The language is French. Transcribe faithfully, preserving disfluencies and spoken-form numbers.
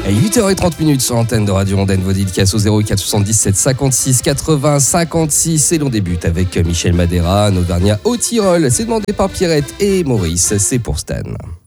huit heures trente sur l'antenne de Radio Ondaine. Vos dédicaces au zéro quatre soixante-dix-sept cinquante-six quatre-vingts cinquante-six. Et l'on débute avec Michel Madera, un Auvergnat au Tyrol. C'est demandé par Pierrette et Maurice. C'est pour Stan.